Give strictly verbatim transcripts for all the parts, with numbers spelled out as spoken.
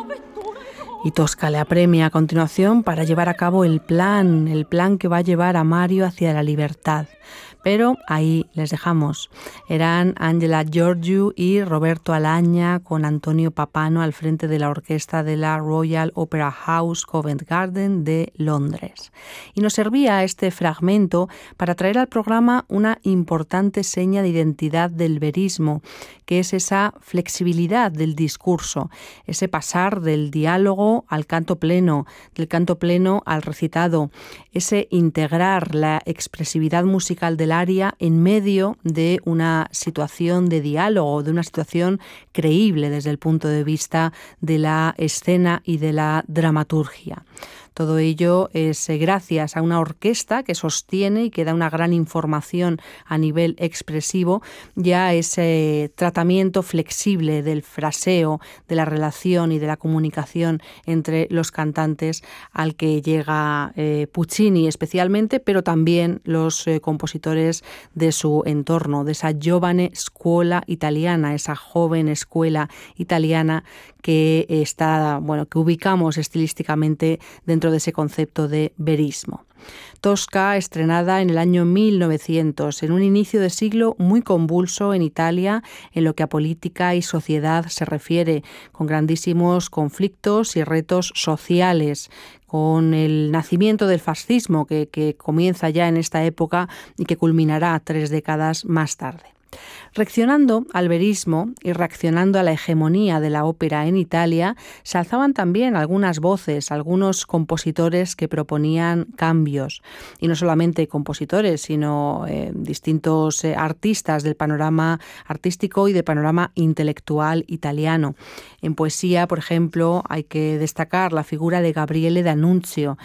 Y Tosca le apremia a continuación para llevar a cabo el plan, el plan que va a llevar a Mario hacia la libertad. Pero ahí les dejamos. Eran Angela Gheorghiu y Roberto Alaña con Antonio Papano al frente de la orquesta de la Royal Opera House Covent Garden de Londres. Y nos servía este fragmento para traer al programa una importante seña de identidad del verismo, que es esa flexibilidad del discurso, ese pasar del diálogo al canto pleno, del canto pleno al recitado, ese integrar la expresividad musical del aria en medio de una situación de diálogo, de una situación creíble desde el punto de vista de la escena y de la dramaturgia. Todo ello es gracias a una orquesta que sostiene y que da una gran información a nivel expresivo, ya ese tratamiento flexible del fraseo, de la relación y de la comunicación entre los cantantes al que llega eh, Puccini especialmente, pero también los eh, compositores de su entorno, de esa giovane scuola italiana, esa joven escuela italiana que está, bueno, que ubicamos estilísticamente dentro de ese concepto de verismo. Tosca, estrenada en el año mil novecientos, en un inicio de siglo muy convulso en Italia en lo que a política y sociedad se refiere, con grandísimos conflictos y retos sociales, con el nacimiento del fascismo que, que comienza ya en esta época y que culminará tres décadas más tarde. Reaccionando al verismo y reaccionando a la hegemonía de la ópera en Italia, se alzaban también algunas voces, algunos compositores que proponían cambios. Y no solamente compositores, sino eh, distintos eh, artistas del panorama artístico y del panorama intelectual italiano. En poesía, por ejemplo, hay que destacar la figura de Gabriele D'Annunzio,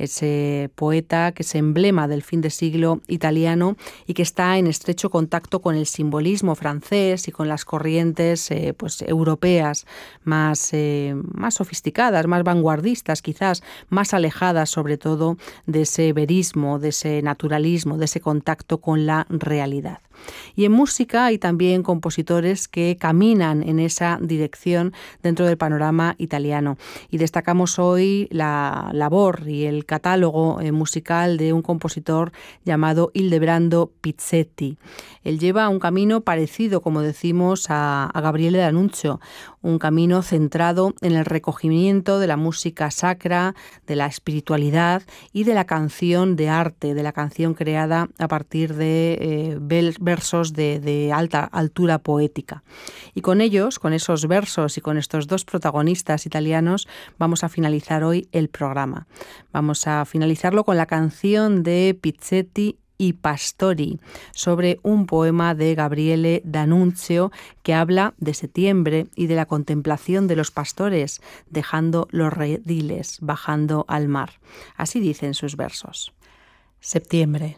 ese poeta que es emblema del fin de siglo italiano y que está en estrecho contacto con el simbolismo francés y con las corrientes eh, pues, europeas más, eh, más sofisticadas, más vanguardistas quizás, más alejadas sobre todo de ese verismo, de ese naturalismo, de ese contacto con la realidad. Y en música hay también compositores que caminan en esa dirección dentro del panorama italiano. Y destacamos hoy la labor y el catálogo eh, musical de un compositor llamado Ildebrando Pizzetti. Él lleva un camino parecido, como decimos, a, a Gabriele D'Annunzio, un camino centrado en el recogimiento de la música sacra, de la espiritualidad y de la canción de arte, de la canción creada a partir de eh, versos de, de alta altura poética. Y con ellos, con esos versos y con estos dos protagonistas italianos, vamos a finalizar hoy el programa. Vamos a finalizarlo con la canción de Pizzetti y Pastori, sobre un poema de Gabriele D'Annunzio que habla de septiembre y de la contemplación de los pastores, dejando los rediles, bajando al mar. Así dicen sus versos. Septiembre,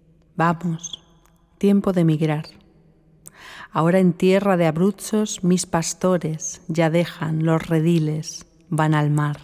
vamos, tiempo de migrar. Ahora en tierra de Abruzzos mis pastores ya dejan los rediles, van al mar.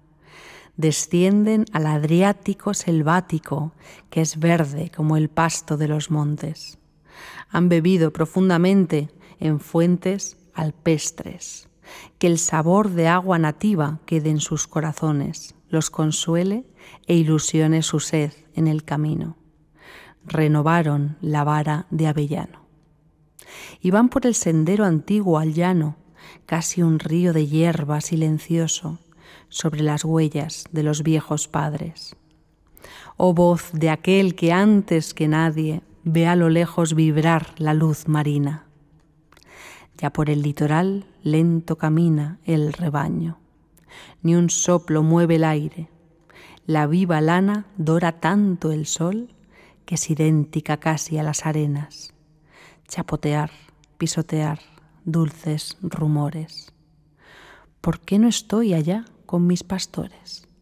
Descienden al Adriático selvático, que es verde como el pasto de los montes. Han bebido profundamente en fuentes alpestres. Que el sabor de agua nativa quede en sus corazones, los consuele e ilusione su sed en el camino. Renovaron la vara de avellano. Y van por el sendero antiguo al llano, casi un río de hierba silencioso, sobre las huellas de los viejos padres. Oh voz de aquel que antes que nadie ve a lo lejos vibrar la luz marina. Ya por el litoral lento camina el rebaño. Ni un soplo mueve el aire. La viva lana dora tanto el sol que es idéntica casi a las arenas. Chapotear, pisotear, dulces rumores. ¿Por qué no estoy allá con mis pastores?